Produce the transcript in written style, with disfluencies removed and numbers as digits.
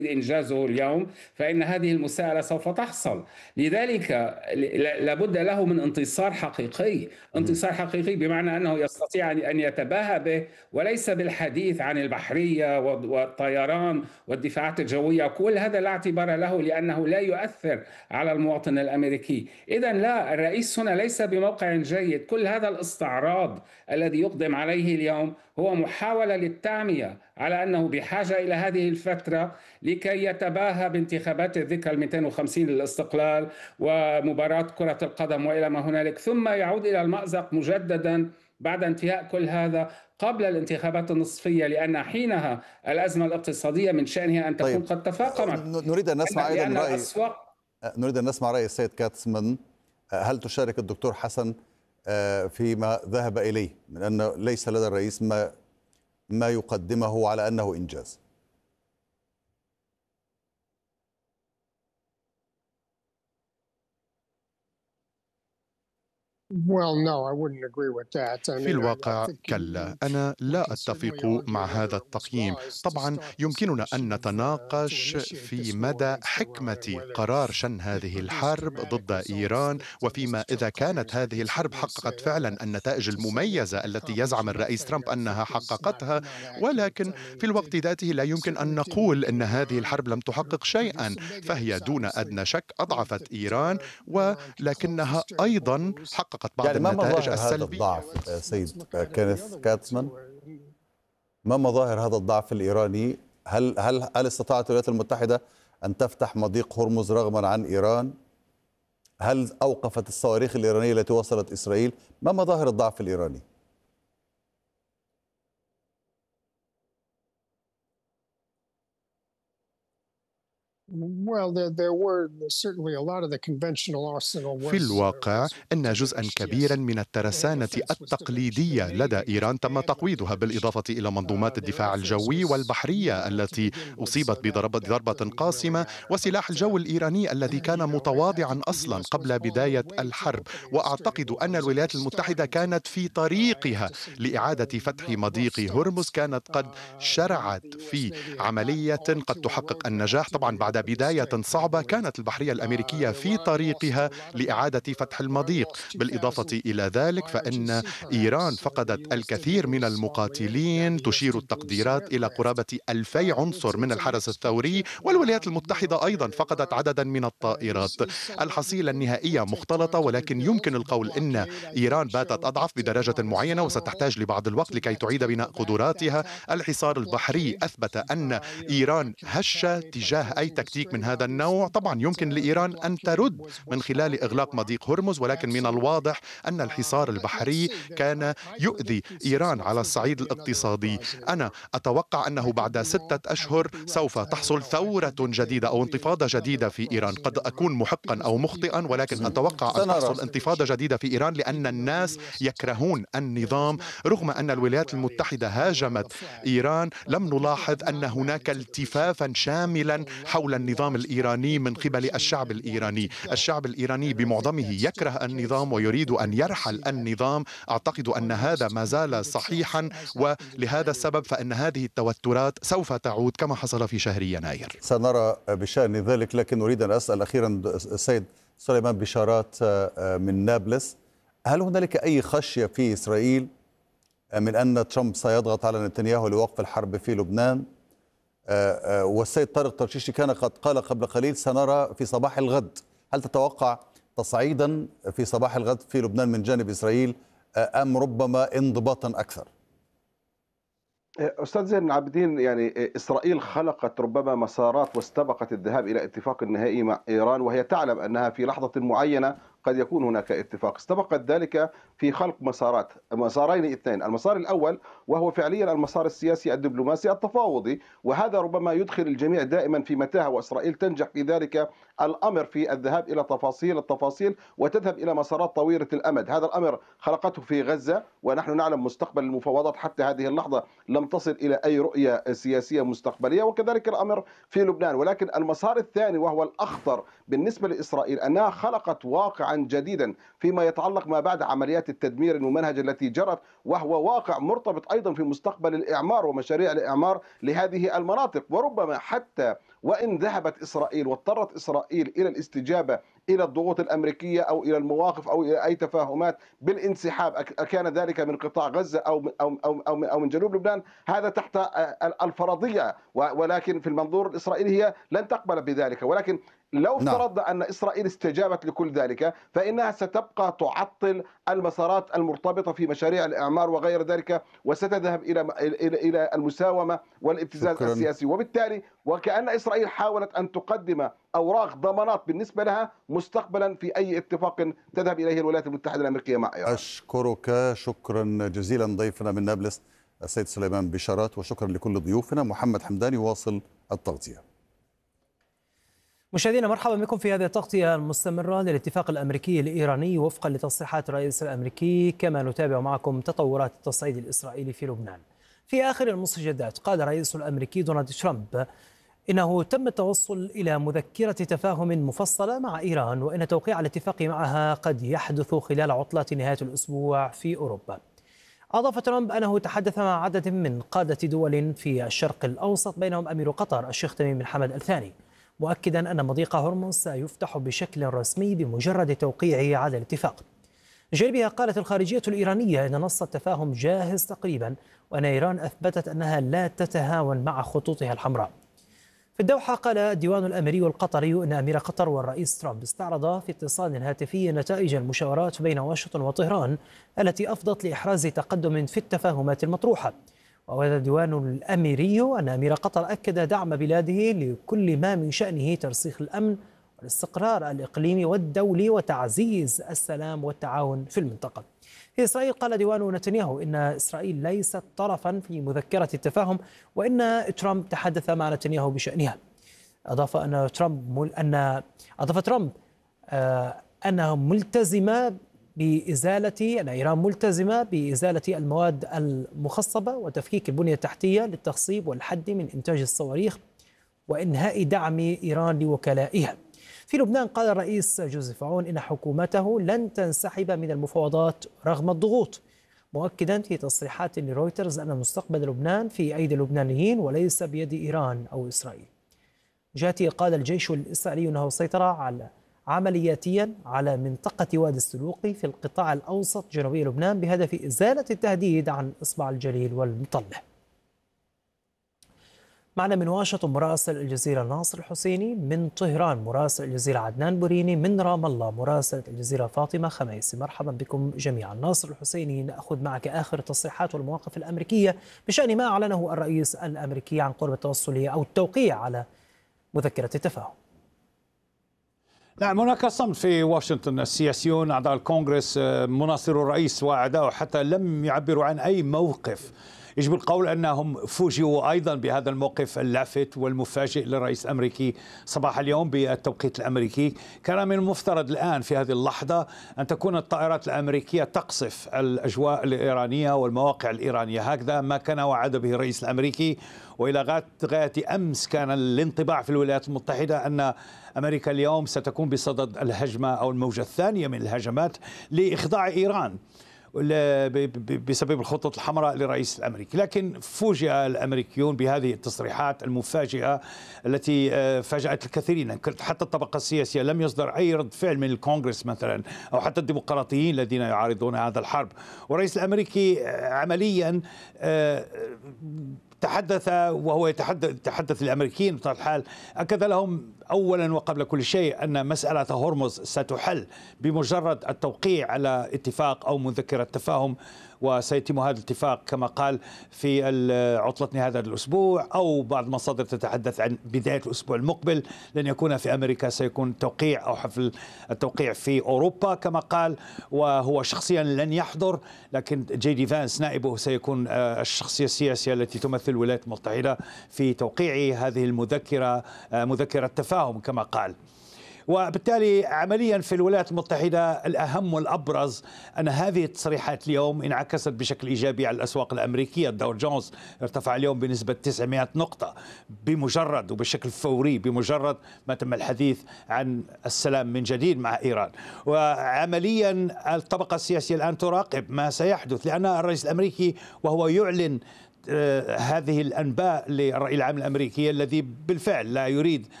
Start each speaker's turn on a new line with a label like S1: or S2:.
S1: إنجازه اليوم، فإن هذه المساءلة سوف تحصل. لذلك لابد له من انتصار حقيقي،
S2: مهم.
S1: انتصار حقيقي بمعنى أنه يستطيع أن يتباهى به، وليس بالحديث عن البحرية والطيران والدفاعات الجوية. كل هذا لا اعتبار له لأنه لا يؤثر على المواطن الأمريكي. إذا لا، الرئيس هنا ليس بموقع جيد. كل هذا الاستعراض الذي يقدم عليه اليوم هو محاولة للتعمية على أنه بحاجة إلى هذه الفترة لكي يتباهى بانتخابات الذكرى 250 للاستقلال ومباراة كرة القدم وإلى ما هنالك، ثم يعود إلى المأزق مجددا بعد انتهاء كل هذا قبل الانتخابات النصفية، لأن حينها الأزمة الاقتصادية من شأنها أن تكون
S2: طيب،
S1: قد تفاقمت،
S2: نريد أن نسمع أيضا
S1: لأن
S2: رأي
S1: الأسواق.
S2: نريد أن نسمع رأي السيد كاتسمان. هل تشارك الدكتور حسن فيما ذهب إليه من أن ليس لدى الرئيس ما يقدمه على أنه إنجاز؟
S3: في الواقع كلا، أنا لا أتفق مع هذا التقييم. طبعا يمكننا أن نتناقش في مدى حكمة قرار شن هذه الحرب ضد إيران، وفيما إذا كانت هذه الحرب حققت فعلا النتائج المميزة التي يزعم الرئيس ترامب أنها حققتها، ولكن في الوقت ذاته لا يمكن أن نقول أن هذه الحرب لم تحقق شيئا، فهي دون أدنى شك أضعفت إيران، ولكنها أيضا حققت بعض
S2: يعني ما
S3: النتائج
S2: مظاهر هذا
S3: السلبية.
S2: الضعف سيد كينيث كاتسمان؟ ما مظاهر هذا الضعف الإيراني؟ هل استطاعت الولايات المتحدة أن تفتح مضيق هرمز رغما عن إيران؟ هل أوقفت الصواريخ الإيرانية التي وصلت إسرائيل؟ ما مظاهر الضعف الإيراني؟
S3: في الواقع إن جزءا كبيرا من الترسانة التقليدية لدى إيران تم تقويضها، بالإضافة إلى منظومات الدفاع الجوي والبحرية التي أصيبت ضربة قاصمة، وسلاح الجو الإيراني الذي كان متواضعا أصلا قبل بداية الحرب. وأعتقد أن الولايات المتحدة كانت في طريقها لإعادة فتح مضيق هرمز، كانت قد شرعت في عملية قد تحقق النجاح. طبعا بعد بداية صعبة كانت البحرية الأمريكية في طريقها لإعادة فتح المضيق. بالإضافة إلى ذلك فإن إيران فقدت الكثير من المقاتلين، تشير التقديرات إلى قرابة 2000 عنصر من الحرس الثوري، والولايات المتحدة أيضا فقدت عددا من الطائرات. الحصيلة النهائية مختلطة، ولكن يمكن القول إن إيران باتت أضعف بدرجة معينة وستحتاج لبعض الوقت لكي تعيد بناء قدراتها. الحصار البحري أثبت أن إيران هشة تجاه أي تكتيك من هذا النوع. طبعا يمكن لإيران أن ترد من خلال إغلاق مضيق هرمز، ولكن من الواضح أن الحصار البحري كان يؤذي إيران على الصعيد الاقتصادي. أنا أتوقع أنه بعد 6 أشهر سوف تحصل ثورة جديدة أو انتفاضة جديدة في إيران. قد أكون محقا أو مخطئا، ولكن أتوقع أن
S2: سنرى.
S3: تحصل انتفاضة جديدة في إيران، لأن الناس يكرهون النظام. رغم أن الولايات المتحدة هاجمت إيران، لم نلاحظ أن هناك التفافا شاملا حول النظام الإيراني من قبل الشعب الإيراني. الشعب الإيراني بمعظمه يكره النظام ويريد أن يرحل النظام. أعتقد أن هذا ما زال صحيحا، ولهذا السبب فإن هذه التوترات سوف تعود كما حصل في شهر يناير.
S2: سنرى بشأن ذلك، لكن أريد أن أسأل أخيرا السيد سليمان بشارات من نابلس. هل هنالك أي خشية في إسرائيل من أن ترامب سيضغط على نتنياهو لوقف الحرب في لبنان؟ والسيد طارق طرشيشي كان قد قال قبل قليل سنرى في صباح الغد. هل تتوقع تصعيدا في صباح الغد في لبنان من جانب إسرائيل أم ربما انضباطا أكثر؟
S4: أستاذ زين العابدين، يعني إسرائيل خلقت ربما مسارات واستبقت الذهاب إلى اتفاق نهائي مع إيران، وهي تعلم أنها في لحظة معينة قد يكون هناك اتفاق. استبقت ذلك في خلق مسارين اثنين. المسار الأول وهو فعليا المسار السياسي الدبلوماسي التفاوضي، وهذا ربما يدخل الجميع دائما في متاهة، وإسرائيل تنجح في ذلك الأمر في الذهاب إلى التفاصيل وتذهب إلى مسارات طويلة الأمد. هذا الأمر خلقته في غزة، ونحن نعلم مستقبل المفاوضات حتى هذه اللحظة لم تصل إلى أي رؤية سياسية مستقبلية، وكذلك الأمر في لبنان. ولكن المسار الثاني وهو الأخطر بالنسبة لإسرائيل أنها خلقت واقعا جديدا فيما يتعلق ما بعد عمليات التدمير الممنهجة التي جرت، وهو واقع مرتبط أيضا في مستقبل الإعمار ومشاريع الإعمار لهذه المناطق. وربما حتى وإن ذهبت إسرائيل واضطرت إسرائيل إلى الاستجابة إلى الضغوط الأمريكية أو إلى المواقف أو إلى أي تفاهمات بالانسحاب، أكان ذلك من قطاع غزة أو من جنوب لبنان، هذا تحت الفرضية، ولكن في المنظور الإسرائيلي هي لن تقبل بذلك. ولكن لو افترضنا أن إسرائيل استجابت لكل ذلك، فإنها ستبقى تعطل المسارات المرتبطة في مشاريع الإعمار وغير ذلك، وستذهب إلى المساومة والابتزاز السياسي. وبالتالي وكأن إسرائيل حاولت أن تقدم أوراق ضمانات بالنسبة لها مستقبلا في أي اتفاق تذهب إليه الولايات المتحدة الأمريكية مع إيران.
S2: أشكرك شكرا جزيلا ضيفنا من نابلس السيد سليمان بشارات، وشكرا لكل ضيوفنا. محمد حمداني واصل التغطية.
S5: مشاهدينا مرحبا بكم في هذه التغطية المستمرة للاتفاق الأمريكي الإيراني وفقا لتصريحات الرئيس الأمريكي، كما نتابع معكم تطورات التصعيد الإسرائيلي في لبنان. في آخر المستجدات قال الرئيس الأمريكي دونالد ترامب إنه تم التوصل إلى مذكرة تفاهم مفصلة مع إيران، وإن توقيع الاتفاق معها قد يحدث خلال عطلة نهاية الأسبوع في أوروبا. أضاف ترامب أنه تحدث مع عدد من قادة دول في الشرق الأوسط بينهم أمير قطر الشيخ تميم بن حمد الثاني، مؤكدا أن مضيق هرمز سيفتح بشكل رسمي بمجرد توقيعه على الاتفاق. جانبها قالت الخارجية الإيرانية أن نص التفاهم جاهز تقريبا، وأن إيران أثبتت أنها لا تتهاون مع خطوطها الحمراء. في الدوحة قال الديوان الأميري القطري أن أمير قطر والرئيس ترامب استعرضا في اتصال هاتفي نتائج المشاورات بين واشنطن وطهران التي أفضت لإحراز تقدم في التفاهمات المطروحة. وأواد الديوان الأميري أن أمير قطر أكد دعم بلاده لكل ما من شأنه ترسيخ الأمن والاستقرار الإقليمي والدولي وتعزيز السلام والتعاون في المنطقة. في إسرائيل قال ديوان نتنياهو إن إسرائيل ليست طرفا في مذكرة التفاهم، وإن ترامب تحدث مع نتنياهو بشأنها. أضاف ترامب أنها ملتزمة أن إيران ملتزمة بإزالة المواد المخصبة وتفكيك البنية التحتية للتخصيب والحد من إنتاج الصواريخ وإنهاء دعم إيران لوكلائها. في لبنان قال الرئيس جوزيف عون إن حكومته لن تنسحب من المفاوضات رغم الضغوط، مؤكدا في تصريحات لرويترز أن مستقبل لبنان في أيدي اللبنانيين وليس بيد إيران أو إسرائيل. جهته قال الجيش الإسرائيلي أنه سيطر عملياتيا على منطقة وادي السلوقي في القطاع الأوسط جنوبي لبنان بهدف إزالة التهديد عن إصبع الجليل والمطلح. معنا من واشنطن مراسل الجزيرة ناصر الحسيني، من طهران مراسل الجزيرة عدنان بوريني، من رام الله مراسلة الجزيرة فاطمة خميسي. مرحبا بكم جميعا. ناصر الحسيني، نأخذ معك آخر التصريحات والمواقف الأمريكية بشأن ما أعلنه الرئيس الأمريكي عن قرب التوصل أو التوقيع على مذكرة التفاهم.
S6: نعم، هناك صمت في واشنطن. السياسيون أعضاء الكونغرس مناصرو الرئيس وأعداؤه حتى لم يعبروا عن أي موقف. يجب القول أنهم فوجئوا أيضا بهذا الموقف اللافت والمفاجئ للرئيس الأمريكي صباح اليوم بالتوقيت الأمريكي. كان من المفترض الآن في هذه اللحظة أن تكون الطائرات الأمريكية تقصف الأجواء الإيرانية والمواقع الإيرانية، هكذا ما كان وعد به الرئيس الأمريكي. وإلى غاية أمس كان الانطباع في الولايات المتحدة أن أمريكا اليوم ستكون بصدد الهجمة أو الموجة الثانية من الهجمات لإخضاع إيران بسبب الخطوط الحمراء للرئيس الأمريكي. لكن فوجئ الأمريكيون بهذه التصريحات المفاجئة التي فاجأت الكثيرين، حتى الطبقة السياسية لم يصدر أي رد فعل من الكونغرس مثلا أو حتى الديمقراطيين الذين يعارضون هذا الحرب. والرئيس الأمريكي عمليا تحدث، وهو يتحدث للأمريكيين بطبيعة الحال، أكد لهم أولا وقبل كل شيء أن مسألة هرمز ستحل بمجرد التوقيع على اتفاق أو مذكرة تفاهم، وسيتم هذا الاتفاق كما قال في عطلة هذا الأسبوع، أو بعض المصادر تتحدث عن بداية الأسبوع المقبل. لن يكون في أمريكا، سيكون توقيع أو حفل التوقيع في أوروبا كما قال، وهو شخصيا لن يحضر، لكن جي دي فانس نائبه سيكون الشخصية السياسية التي تمثل الولايات المتحدة في توقيع هذه المذكرة، مذكرة تفاهم كما قال. وبالتالي عمليا في الولايات المتحدة الأهم والأبرز أن هذه التصريحات اليوم انعكست بشكل إيجابي على الأسواق الأمريكية. الداو جونز ارتفع اليوم بنسبة 900 نقطة بمجرد وبشكل فوري بمجرد ما تم الحديث عن السلام من جديد مع إيران. وعمليا الطبقة السياسية الآن تراقب ما سيحدث، لأن الرئيس الأمريكي وهو يعلن هذه الأنباء للرأي العام الأمريكي الذي بالفعل لا يريد